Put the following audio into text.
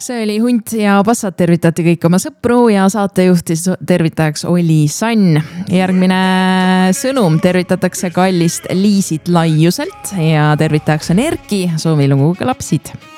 see oli Hunt ja Passat, tervitati kõik oma sõpru ja saatejuhtis tervitajaks oli Sann. Järgmine sõnum tervitatakse kallist Liisit Laiuselt ja tervitajaks on Erki, soovilugu ka lapsid.